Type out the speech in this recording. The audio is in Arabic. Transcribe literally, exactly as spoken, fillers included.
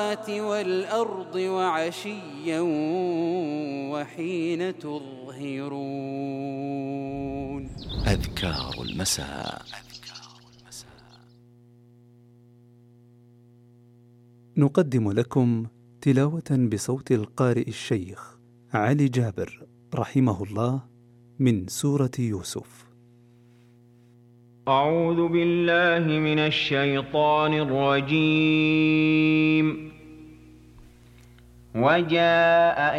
والأرض وعشيا وحين تظهرون. أذكار المساء. نقدم لكم تلاوة بصوت القارئ الشيخ علي جابر رحمه الله من سورة يوسف. أعوذ بالله من الشيطان الرجيم. وجاء